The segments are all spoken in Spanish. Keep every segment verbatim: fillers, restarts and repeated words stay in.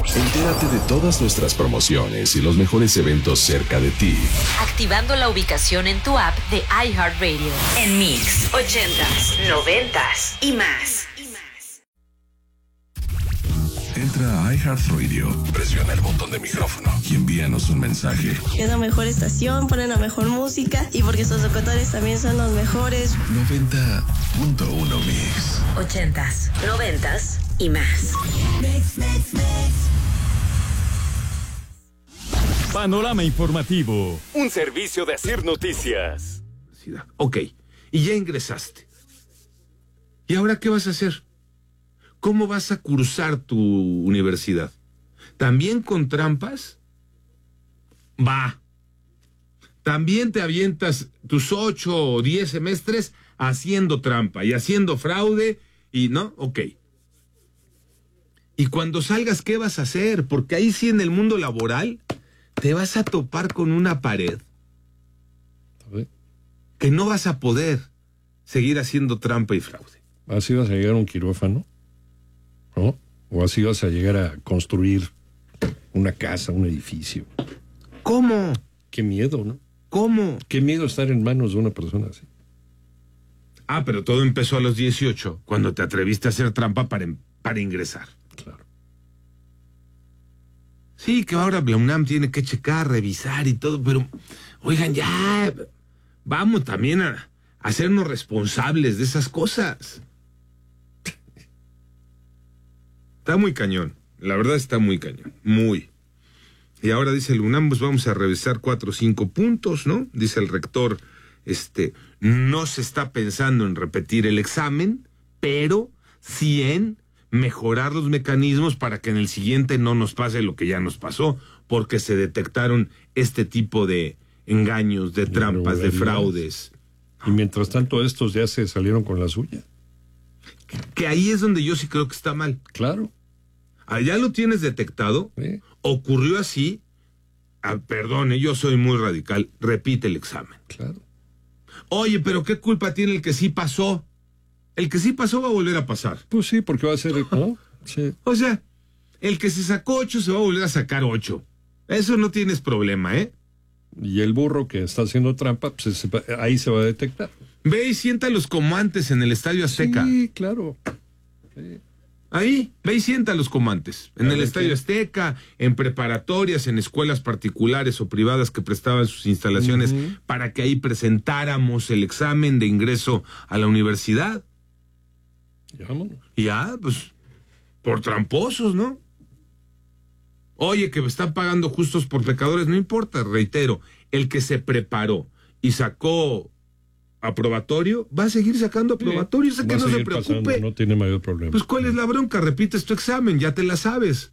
Entérate de todas nuestras promociones y los mejores eventos cerca de ti. Activando la ubicación en tu app de iHeartRadio. En Mix, ochentas, noventas y más. Entra a iHeartRadio, presiona el botón de micrófono y envíanos un mensaje. Es la mejor estación, ponen la mejor música y porque sus locutores también son los mejores. noventa punto uno Mix. Ochentas, noventas y más. Mix, mix, mix. Panorama informativo, un servicio de Asir Noticias. Ok, y ya ingresaste. ¿Y ahora qué vas a hacer? ¿Cómo vas a cursar tu universidad? ¿También con trampas? Va. ¿También te avientas tus ocho o diez semestres haciendo trampa y haciendo fraude? Y no, ok. Y cuando salgas, ¿qué vas a hacer? Porque ahí sí en el mundo laboral te vas a topar con una pared que no vas a poder seguir haciendo trampa y fraude. Así vas a llegar a un quirófano, ¿no? O así vas a llegar a construir una casa, un edificio. ¿Cómo? Qué miedo, ¿no? ¿Cómo? Qué miedo estar en manos de una persona así. Ah, pero todo empezó a los dieciocho, cuando te atreviste a hacer trampa para, para ingresar. Claro. Sí, que ahora la UNAM tiene que checar, revisar y todo, pero, oigan, ya, vamos también a, a hacernos responsables de esas cosas. Está muy cañón, la verdad está muy cañón, muy. Y ahora dice el UNAM, pues vamos a revisar cuatro o cinco puntos, ¿no? Dice el rector, este, no se está pensando en repetir el examen, pero sí en mejorar los mecanismos para que en el siguiente no nos pase lo que ya nos pasó, porque se detectaron este tipo de engaños, de trampas, de fraudes. Y mientras tanto estos ya se salieron con la suya. Que, que ahí es donde yo sí creo que está mal. Claro. Allá lo tienes detectado, ¿Sí? Ocurrió así, ah, perdone, yo soy muy radical, repite el examen. Claro. Oye, pero ¿qué culpa tiene el que sí pasó? El que sí pasó va a volver a pasar. Pues sí, porque va a ser, ¿no? Sí. O sea, el que se sacó ocho se va a volver a sacar ocho. Eso no tienes problema, ¿eh? Y el burro que está haciendo trampa, pues se, ahí se va a detectar. Ve y siéntalos como antes en el Estadio Azteca. Sí, claro. Sí. Ahí, ve y siéntalos como antes. En el Estadio qué? Azteca, en preparatorias, en escuelas particulares o privadas que prestaban sus instalaciones uh-huh. para que ahí presentáramos el examen de ingreso a la universidad. Ya, vámonos. Ya, pues, por tramposos, ¿no? Oye, que me están pagando justos por pecadores, no importa, reitero, el que se preparó y sacó aprobatorio, va a seguir sacando aprobatorio, sí, o sea, que no se preocupe. Pasando, no tiene mayor problema. Pues, ¿cuál es la bronca? Repites tu examen, ya te la sabes.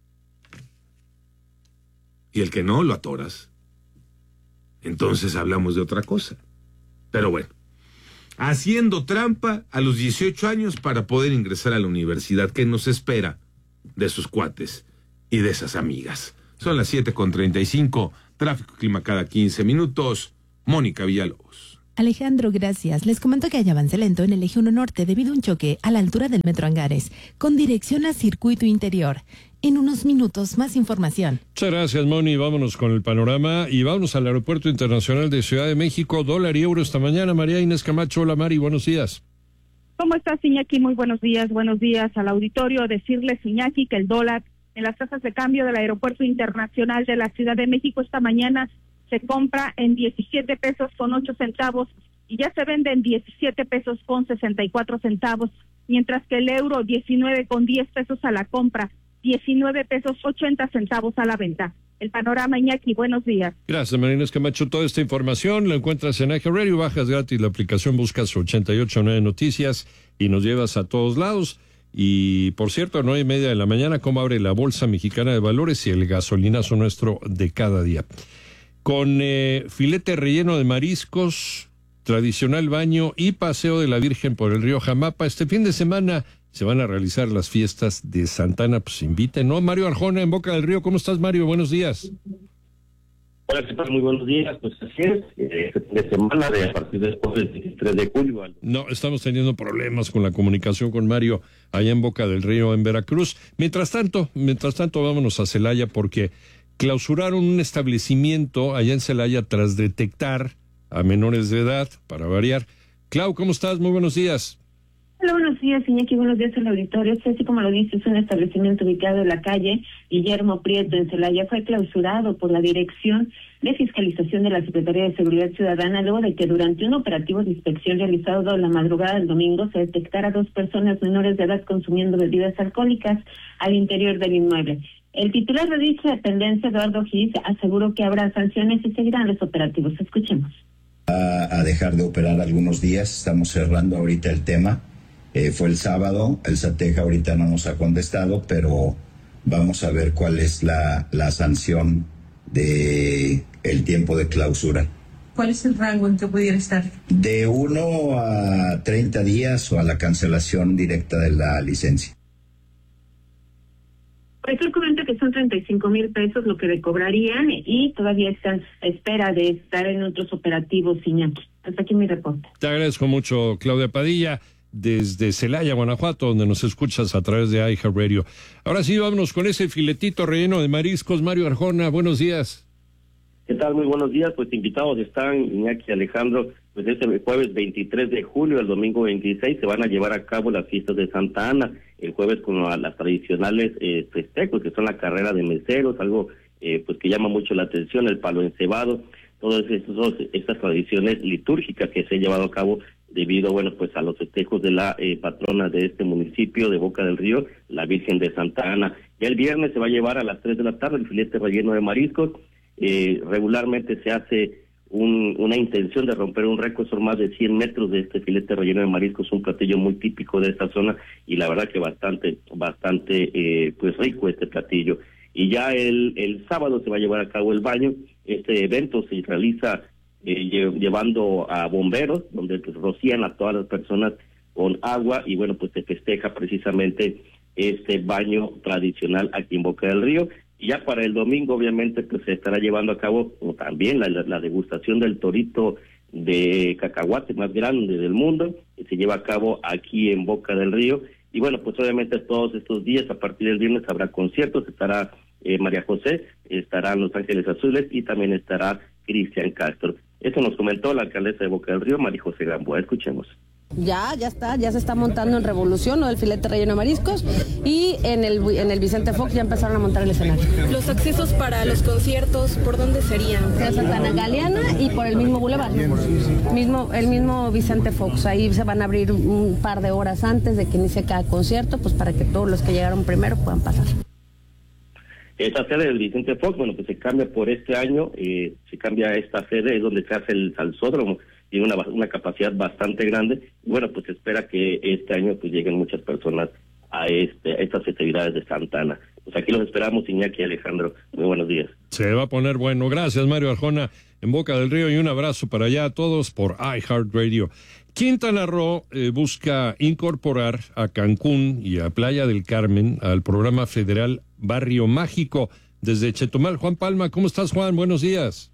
Y el que no, lo atoras. Entonces hablamos de otra cosa. Pero bueno, haciendo trampa a los dieciocho años para poder ingresar a la universidad, ¿qué nos espera de sus cuates y de esas amigas? Son las siete con treinta y cinco, tráfico clima cada quince minutos. Mónica Villalobos. Alejandro, gracias. Les comento que hay avance lento en el eje uno Norte debido a un choque a la altura del Metro Angares, con dirección a circuito interior. En unos minutos, más información. Muchas gracias, Moni. Vámonos con el panorama y vámonos al Aeropuerto Internacional de Ciudad de México. Dólar y euro esta mañana. María Inés Camacho. Hola, Mari. Buenos días. ¿Cómo estás, Iñaki? Muy buenos días. Buenos días al auditorio. Decirles, Iñaki, que el dólar en las tasas de cambio del Aeropuerto Internacional de la Ciudad de México esta mañana se compra en diecisiete pesos con ocho centavos y ya se vende en diecisiete pesos con sesenta y cuatro centavos, mientras que el euro diecinueve con diez pesos a la compra, diecinueve pesos ochenta centavos a la venta. El panorama, Iñaki, buenos días. Gracias, Marines Camacho. Toda esta información la encuentras en iHeartRadio, bajas gratis la aplicación, buscas ochenta y ocho punto nueve Noticias y nos llevas a todos lados. Y, por cierto, a nueve y media de la mañana, cómo abre la Bolsa Mexicana de Valores y el gasolinazo nuestro de cada día. Con eh, filete relleno de mariscos, tradicional baño y paseo de la Virgen por el río Jamapa. Este fin de semana se van a realizar las fiestas de Santa Ana, pues inviten, ¿no? Mario Arjona en Boca del Río. ¿Cómo estás, Mario? Buenos días. Hola, ¿qué tal? Muy buenos días. Pues así es, eh, este fin de semana, de a partir del jueves veintitrés de julio. Al... No, estamos teniendo problemas con la comunicación con Mario allá en Boca del Río, en Veracruz. Mientras tanto, mientras tanto, vámonos a Celaya porque clausuraron un establecimiento allá en Celaya tras detectar a menores de edad, para variar. Clau, ¿cómo estás? Muy buenos días. Hola, buenos días, Iñaki, buenos días al auditorio. Sí, así como lo dices, es un establecimiento ubicado en la calle Guillermo Prieto, en Celaya. Fue clausurado por la Dirección de Fiscalización de la Secretaría de Seguridad Ciudadana, luego de que durante un operativo de inspección realizado la madrugada del domingo se detectara a dos personas menores de edad consumiendo bebidas alcohólicas al interior del inmueble. El titular de dicha dependencia, Eduardo Gis, aseguró que habrá sanciones y seguirán los operativos. Escuchemos. A, a dejar de operar algunos días, estamos cerrando ahorita el tema. Eh, fue el sábado, el SATEJ ahorita no nos ha contestado, pero vamos a ver cuál es la, la sanción de el tiempo de clausura. ¿Cuál es el rango en que pudiera estar? De uno a treinta días o a la cancelación directa de la licencia. Pues él comenta que son treinta y cinco mil pesos lo que le cobrarían y todavía están a espera de estar en otros operativos, Iñaki. Hasta aquí mi reporte. Te agradezco mucho, Claudia Padilla, desde Celaya, Guanajuato, donde nos escuchas a través de iHeartRadio. Ahora sí, vámonos con ese filetito relleno de mariscos. Mario Arjona, buenos días. ¿Qué tal? Muy buenos días. Pues invitados están Iñaki, Alejandro. Pues este jueves veintitrés de julio, el domingo veintiséis, se van a llevar a cabo las fiestas de Santa Ana. El jueves con las tradicionales eh, festejos, que son la carrera de meseros, algo eh, pues que llama mucho la atención, el palo encebado, todas estas tradiciones litúrgicas que se han llevado a cabo debido, bueno, pues a los festejos de la eh, patrona de este municipio de Boca del Río, la Virgen de Santa Ana. Ya el viernes se va a llevar a las tres de la tarde el filete relleno de mariscos. Eh, regularmente se hace un, una intención de romper un récord, son más de cien metros de este filete relleno de mariscos, un platillo muy típico de esta zona y la verdad que bastante, bastante eh, pues rico este platillo. Y ya el, el sábado se va a llevar a cabo el baño. Este evento se realiza eh, lle, llevando a bomberos, donde pues rocían a todas las personas con agua y bueno, pues se festeja precisamente este baño tradicional aquí en Boca del Río. Y ya para el domingo, obviamente, pues se estará llevando a cabo como también la, la, la degustación del torito de cacahuate más grande del mundo, que se lleva a cabo aquí en Boca del Río. Y bueno, pues obviamente todos estos días, a partir del viernes, habrá conciertos, estará eh, María José, estarán Los Ángeles Azules y también estará Cristian Castro. Eso nos comentó la alcaldesa de Boca del Río, María José Gamboa. Escuchemos. Ya, ya está, ya se está montando en Revolución, ¿no? El filete relleno de mariscos y en el en el Vicente Fox ya empezaron a montar el escenario. Los accesos para los conciertos, ¿por dónde serían? Por Santa Galeana y por el mismo Boulevard, mismo el mismo Vicente Fox. Ahí se van a abrir un par de horas antes de que inicie cada concierto, pues para que todos los que llegaron primero puedan pasar. Esta sede del Vicente Fox, bueno, pues se cambia por este año, eh, se cambia esta sede, es donde se hace el salsódromo, tiene una, una capacidad bastante grande, y bueno, pues se espera que este año pues lleguen muchas personas a, este, a estas festividades de Santa Ana. Pues aquí los esperamos, Iñaki y Alejandro, muy buenos días. Se va a poner bueno, gracias Mario Arjona, en Boca del Río, y un abrazo para allá a todos por iHeartRadio. Quintana Roo eh, busca incorporar a Cancún y a Playa del Carmen al programa federal Barrio Mágico. Desde Chetumal, Juan Palma, ¿cómo estás, Juan? Buenos días.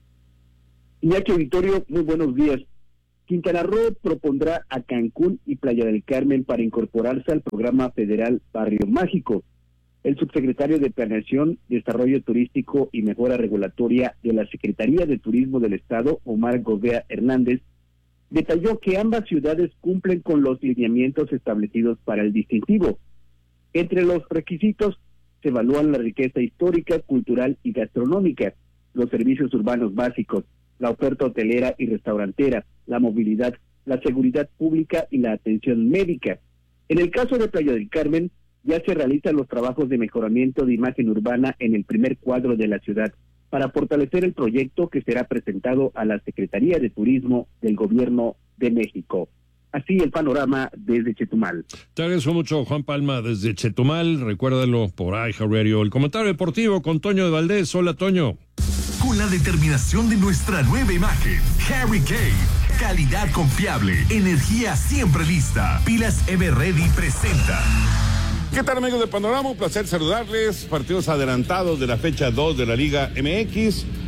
Iñaki Auditorio, muy buenos días. Quintana Roo propondrá a Cancún y Playa del Carmen para incorporarse al programa federal Barrio Mágico. El subsecretario de Planeación, Desarrollo Turístico y Mejora Regulatoria de la Secretaría de Turismo del Estado, Omar Govea Hernández, detalló que ambas ciudades cumplen con los lineamientos establecidos para el distintivo. Entre los requisitos se evalúan la riqueza histórica, cultural y gastronómica, los servicios urbanos básicos, la oferta hotelera y restaurantera, la movilidad, la seguridad pública y la atención médica. En el caso de Playa del Carmen, ya se realizan los trabajos de mejoramiento de imagen urbana en el primer cuadro de la ciudad, para fortalecer el proyecto que será presentado a la Secretaría de Turismo del Gobierno de México. Así el panorama desde Chetumal. Te agradezco mucho, Juan Palma, desde Chetumal. Recuérdalo por iHeartRadio. El comentario deportivo con Toño de Valdés. Hola, Toño. Con la determinación de nuestra nueva imagen, Harry Kane. Calidad confiable, energía siempre lista. Pilas Everready presenta. ¿Qué tal, amigos de Panorama? Un placer saludarles. Partidos adelantados de la fecha dos de la Liga M X.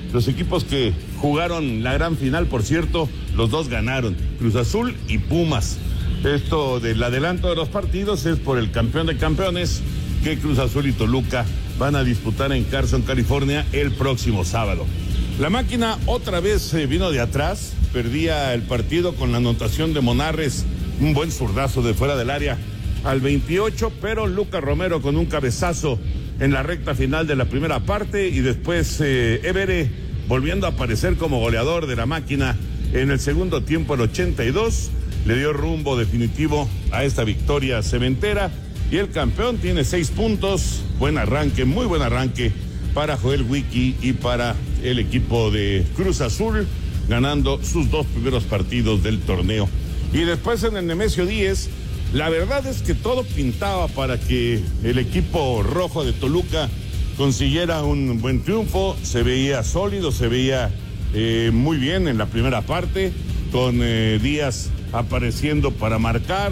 Los equipos que jugaron la gran final, por cierto, los dos ganaron, Cruz Azul y Pumas. Esto del adelanto de los partidos es por el campeón de campeones, que Cruz Azul y Toluca van a disputar en Carson, California, el próximo sábado. La máquina otra vez eh, vino de atrás, perdía el partido con la anotación de Monarres, un buen zurdazo de fuera del área al veintiocho, pero Lucas Romero con un cabezazo en la recta final de la primera parte, y después eh, Évere volviendo a aparecer como goleador de la máquina en el segundo tiempo, el ochenta y dos, le dio rumbo definitivo a esta victoria cementera, y el campeón tiene seis puntos. Buen arranque, muy buen arranque para Joel Wiki y para el equipo de Cruz Azul, ganando sus dos primeros partidos del torneo. Y después en el Nemesio diez, la verdad es que todo pintaba para que el equipo rojo de Toluca consiguiera un buen triunfo. Se veía sólido, se veía eh, muy bien en la primera parte, con eh, Díaz apareciendo para marcar,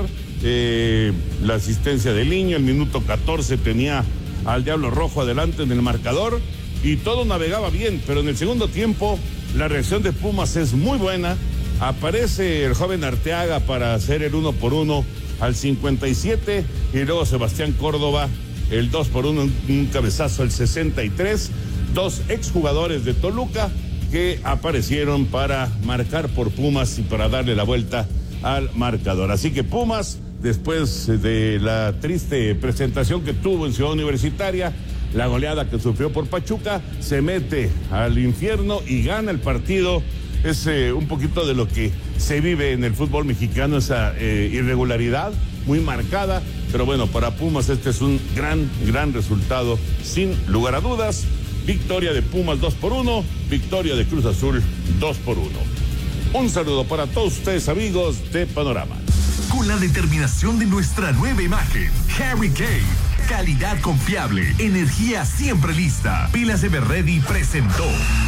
eh, la asistencia de Liño, el minuto catorce tenía al Diablo Rojo adelante en el marcador y todo navegaba bien, pero en el segundo tiempo la reacción de Pumas es muy buena. Aparece el joven Arteaga para hacer el uno por uno al cincuenta y siete, y luego Sebastián Córdoba el dos por uno, un cabezazo al sesenta y tres. Dos exjugadores de Toluca que aparecieron para marcar por Pumas y para darle la vuelta al marcador. Así que Pumas, después de la triste presentación que tuvo en Ciudad Universitaria, la goleada que sufrió por Pachuca, se mete al infierno y gana el partido. Es eh, un poquito de lo que se vive en el fútbol mexicano, esa eh, irregularidad muy marcada, pero bueno, para Pumas este es un gran, gran resultado, sin lugar a dudas. Victoria de Pumas dos por uno, victoria de Cruz Azul dos por uno. Un saludo para todos ustedes, amigos de Panorama. Con la determinación de nuestra nueva imagen, Harry Kane, calidad confiable, energía siempre lista. Pilas Everready presentó.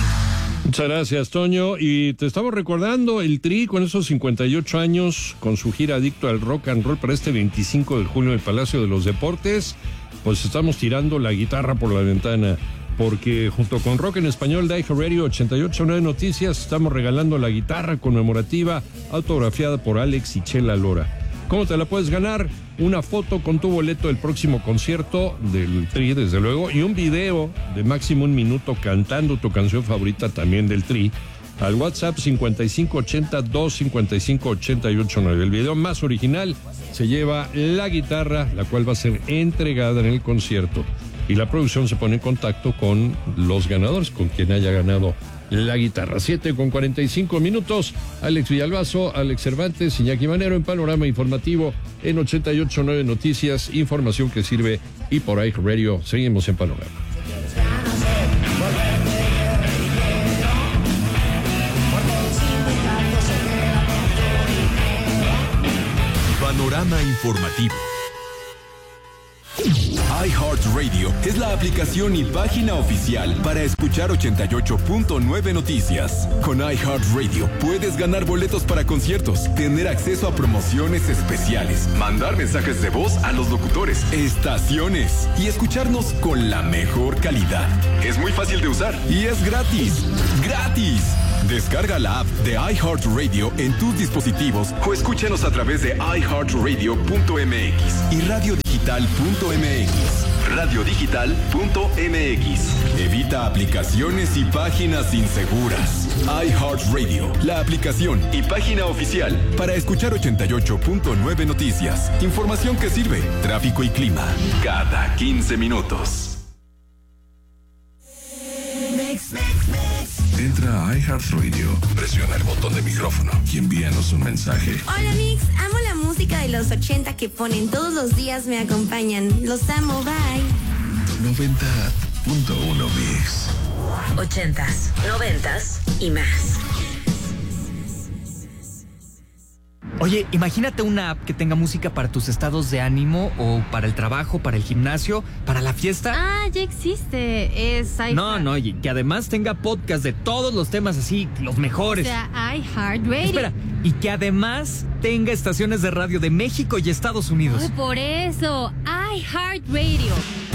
Muchas gracias, Toño. Y te estamos recordando el Tri con esos cincuenta y ocho años, con su gira Adicto al Rock and Roll para este veinticinco de julio en el Palacio de los Deportes. Pues estamos tirando la guitarra por la ventana, porque junto con Rock en Español de iHeartRadio ochenta y ocho punto nueve Noticias estamos regalando la guitarra conmemorativa autografiada por Alex y Chela Lora. ¿Cómo te la puedes ganar? Una foto con tu boleto del próximo concierto del Tri, desde luego, y un video de máximo un minuto cantando tu canción favorita también del Tri, al WhatsApp cincuenta y cinco ochenta, dos cincuenta y cinco ochenta y ocho nueve. El video más original se lleva la guitarra, la cual va a ser entregada en el concierto, y la producción se pone en contacto con los ganadores, con quien haya ganado la guitarra. Siete con cuarenta y cinco minutos. Alex Villalbazo, Alex Cervantes, Iñaki Manero en Panorama Informativo en ochenta y ocho punto nueve Noticias, información que sirve, y por ahí Radio. Seguimos en Panorama. Panorama Informativo. iHeartRadio es la aplicación y página oficial para escuchar ochenta y ocho punto nueve Noticias. Con iHeartRadio puedes ganar boletos para conciertos, tener acceso a promociones especiales, mandar mensajes de voz a los locutores, estaciones y escucharnos con la mejor calidad. Es muy fácil de usar y es gratis. ¡Gratis! Descarga la app de iHeartRadio en tus dispositivos o escúchanos a través de i heart radio punto m x y radio digital punto m x. radio digital punto m x. Evita aplicaciones y páginas inseguras. iHeartRadio, la aplicación y página oficial para escuchar ochenta y ocho punto nueve Noticias. Información que sirve, tráfico y clima, cada quince minutos. Entra a iHeartRadio, presiona el botón de micrófono y envíanos un mensaje. Hola Mix, amo la música de los ochenta que ponen todos los días, me acompañan. Los amo, bye. noventa punto uno Mix. Ochentas, noventas y más. Oye, imagínate una app que tenga música para tus estados de ánimo, o para el trabajo, para el gimnasio, para la fiesta. Ah, ya existe. Es iHeart. No, no, y que además tenga podcast de todos los temas así, los mejores. O sea, iHeartRadio. Espera, y que además tenga estaciones de radio de México y Estados Unidos. Ay, por eso, iHeartRadio.